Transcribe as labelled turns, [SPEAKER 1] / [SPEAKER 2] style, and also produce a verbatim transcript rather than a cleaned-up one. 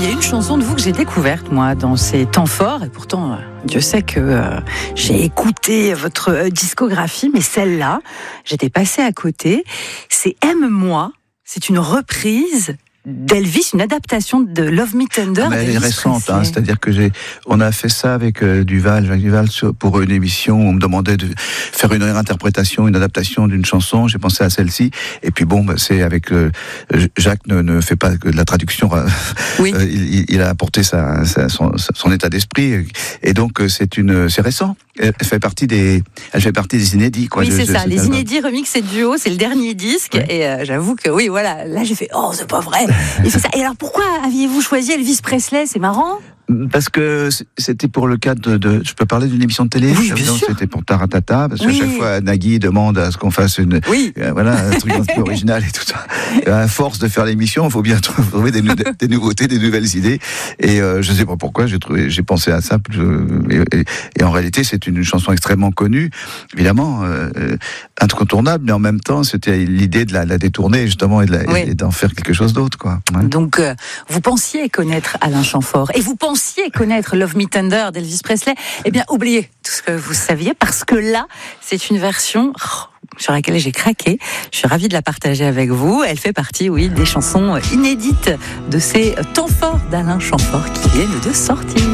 [SPEAKER 1] il y a une chanson de vous que j'ai découverte, moi, dans ces temps forts, et pourtant, euh, Dieu sait que euh, j'ai écouté votre euh, discographie, mais celle-là, j'étais passée à côté. C'est Aime-moi, c'est une reprise d'Elvis, une adaptation de Love Me Tender.
[SPEAKER 2] Ah, mais elle est récente, hein,
[SPEAKER 1] Presley.
[SPEAKER 2] c'est-à-dire que j'ai, on a fait ça avec euh, Duval, Jacques Duval, sur, pour une émission où on me demandait de faire une réinterprétation, une adaptation d'une chanson. J'ai pensé à celle-ci, et puis bon, bah, c'est avec euh, Jacques ne, ne fait pas que de la traduction. Euh,
[SPEAKER 1] Oui.
[SPEAKER 2] euh, il, il a apporté sa, sa, son, son état d'esprit, et donc euh, c'est une, c'est récent. Elle fait partie des, elle fait partie des inédits, quoi.
[SPEAKER 1] Oui,
[SPEAKER 2] de,
[SPEAKER 1] c'est
[SPEAKER 2] de
[SPEAKER 1] ça,
[SPEAKER 2] cet
[SPEAKER 1] les
[SPEAKER 2] album.
[SPEAKER 1] inédits remix et duo, c'est le dernier disque,
[SPEAKER 2] Oui.
[SPEAKER 1] et euh, j'avoue que oui, voilà, là j'ai fait, oh, c'est pas vrai. Et, c'est ça. Et alors pourquoi aviez-vous choisi Elvis Presley? C'est marrant.
[SPEAKER 2] Parce que c'était pour le cadre de, de, je peux parler d'une émission de télé.
[SPEAKER 1] Oui, bien
[SPEAKER 2] Donc,
[SPEAKER 1] sûr.
[SPEAKER 2] c'était pour Taratata, parce qu'à
[SPEAKER 1] Oui.
[SPEAKER 2] chaque fois Nagui demande à ce qu'on fasse une,
[SPEAKER 1] Oui.
[SPEAKER 2] euh, voilà, un truc un peu original et tout ça. Et à force de faire l'émission, il faut bien trouver des, nou- des nouveautés, des nouvelles idées. Et euh, je sais pas pourquoi, j'ai trouvé, j'ai pensé à ça. euh, Et, et, et en réalité, c'est une chanson extrêmement connue, évidemment euh, incontournable, mais en même temps, c'était l'idée de la, la détourner justement et, de la,
[SPEAKER 1] Oui.
[SPEAKER 2] et d'en faire quelque chose d'autre, quoi. Ouais.
[SPEAKER 1] Donc, euh, vous pensiez connaître Alain Chamfort et vous pensiez connaître Love Me Tender d'Elvis Presley. Eh bien, oubliez tout ce que vous saviez, parce que là, c'est une version oh, sur laquelle j'ai craqué. Je suis ravie de la partager avec vous. Elle fait partie, oui, des chansons inédites de ces temps forts d'Alain Chamfort qui viennent de sortir.